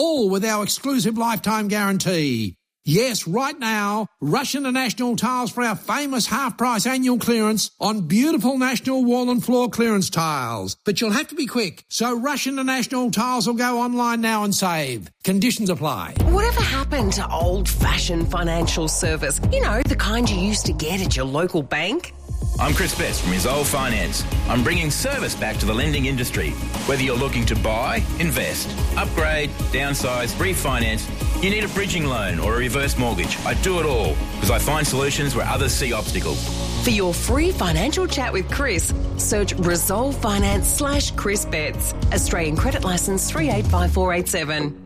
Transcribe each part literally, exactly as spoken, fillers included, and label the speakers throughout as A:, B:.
A: all with our exclusive lifetime guarantee. Yes, right now, rush into National Tiles for our famous half-price annual clearance on beautiful National wall and floor clearance tiles. But you'll have to be quick, so rush into National Tiles or go online now and save. Conditions apply.
B: Whatever happened to old-fashioned financial service? You know, the kind you used to get at your local bank?
C: I'm Chris Best from Resolve Finance. I'm bringing service back to the lending industry. Whether you're looking to buy, invest, upgrade, downsize, refinance, you need a bridging loan or a reverse mortgage. I do it all because I find solutions where others see obstacles.
B: For your free financial chat with Chris, search Resolve Finance slash Chris Betts. Australian Credit Licence three eight five four eight seven.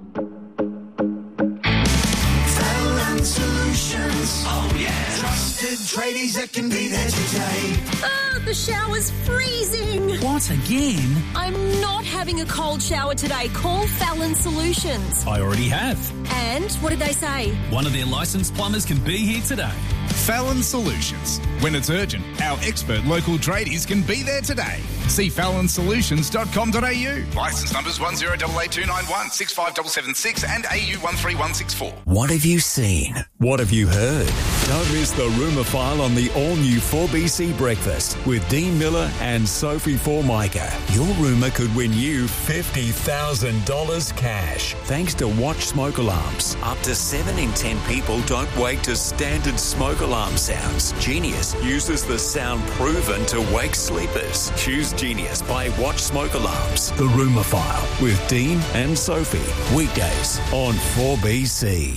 D: Solutions. Oh, yeah. Trusted tradies that can be there today.
E: Oh, the shower's freezing.
F: What, again?
E: I'm not having a cold shower today. Call Fallon Solutions.
F: I already have.
E: And what did they say?
F: One of their licensed plumbers can be here today.
G: Fallon Solutions. When it's urgent, our expert local tradies can be there today. See fallon solutions dot com dot a u. Licence numbers one zero eight eight two nine one, six five seven seven six and A U one three one six four.
H: What have you seen? What have you heard? Don't miss the Rumour File on the all-new four B C Breakfast with Dean Miller and Sophie Formica. Your rumour could win you fifty thousand dollars cash. Thanks to Watch Smoke Alarms. Up to seven in ten people don't wake to standard smoke alarm sounds. Genius uses the sound proven to wake sleepers. Choose Genius by Watch Smoke Alarms. The Rumour File with Dean and Sophie. Weekdays on four B C.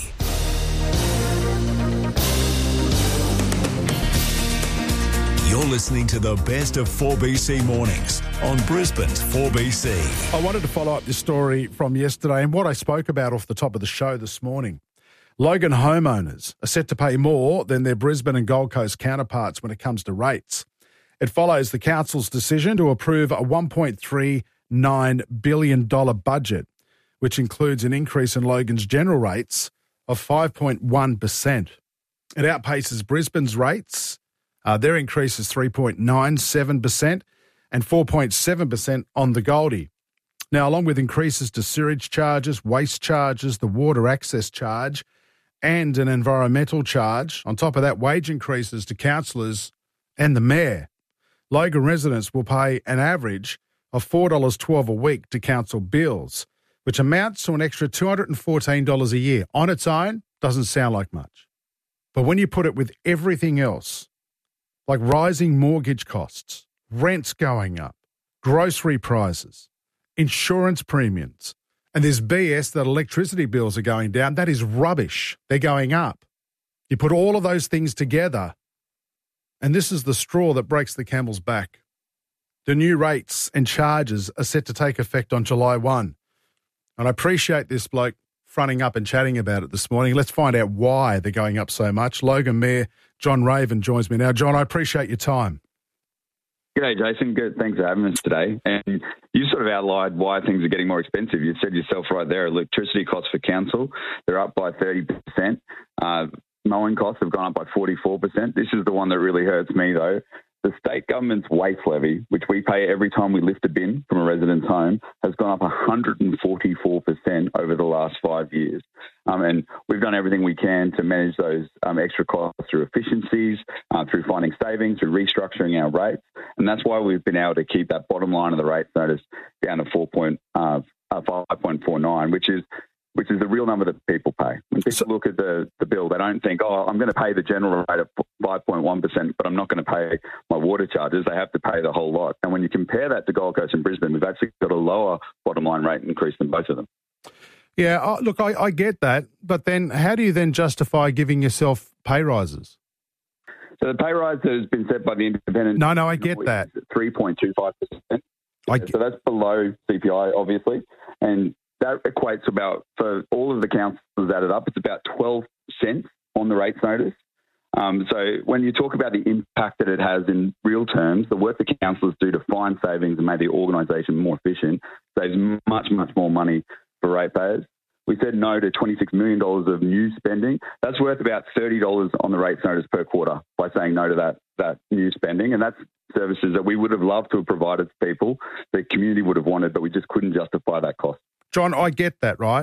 H: You're listening to the best of four B C mornings on Brisbane's four B C.
I: I wanted to follow up this story from yesterday and what I spoke about off the top of the show this morning. Logan homeowners are set to pay more than their Brisbane and Gold Coast counterparts when it comes to rates. It follows the council's decision to approve a one point three nine billion dollars budget, which includes an increase in Logan's general rates of five point one percent. It outpaces Brisbane's rates. Uh, their increase is three point nine seven percent and four point seven percent on the Goldie. Now, along with increases to sewage charges, waste charges, the water access charge, and an environmental charge, on top of that, wage increases to councillors and the mayor, Logan residents will pay an average of four dollars twelve a week to council bills, which amounts to an extra two hundred fourteen dollars a year. On its own, doesn't sound like much. But when you put it with everything else, like rising mortgage costs, rents going up, grocery prices, insurance premiums, and there's B S that electricity bills are going down, that is rubbish. They're going up. You put all of those things together, and this is the straw that breaks the camel's back. The new rates and charges are set to take effect on July first. And I appreciate this bloke fronting up and chatting about it this morning. Let's find out why they're going up so much. Logan Mayor John Raven joins me now. John, I appreciate your time.
J: G'day, Jason. Good. Thanks for having us today. And you sort of outlined why things are getting more expensive. You said yourself right there, electricity costs for council, they're up by thirty percent. Uh, mowing costs have gone up by forty-four percent. This is the one that really hurts me, though. The state government's waste levy, which we pay every time we lift a bin from a resident's home, has gone up one hundred forty-four percent over the last five years. Um, and we've done everything we can to manage those um, extra costs through efficiencies, uh, through finding savings, through restructuring our rates. And that's why we've been able to keep that bottom line of the rates notice down to four point, uh, five point four nine, which is which is the real number that people pay. When people look at the, the bill, they don't think, oh, I'm going to pay the general rate of five point one percent, but I'm not going to pay my water charges. They have to pay the whole lot. And when you compare that to Gold Coast and Brisbane, we've actually got a lower bottom line rate increase than both of them.
I: Yeah, uh, look, I, I get that. But then how do you then justify giving yourself pay rises?
J: So the pay rise has been set by the independent...
I: No, no, I get that.
J: three point two five percent.
I: I
J: so that's below C P I, obviously. And that equates about, for all of the councils added up, it's about twelve cents on the rates notice. Um, so when you talk about the impact that it has in real terms, the work the councillors do to find savings and make the organisation more efficient saves much, much more money for ratepayers. We said no to twenty-six million dollars of new spending. That's worth about thirty dollars on the rates notice per quarter by saying no to that, that new spending. And that's services that we would have loved to have provided to people, the community would have wanted, but we just couldn't justify that cost.
I: John, I get that, right?